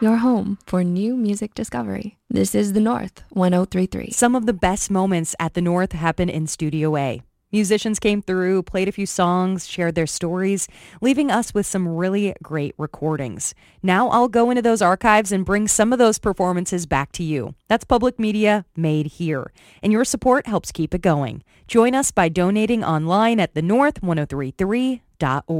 your home for new music discovery. This is The North 103.3. Some of the best moments at The North happen in Studio A. Musicians came through, played a few songs, shared their stories, leaving us with some really great recordings. Now I'll go into those archives and bring some of those performances back to you. That's public media made here, and your support helps keep it going. Join us by donating online at thenorth1033.org.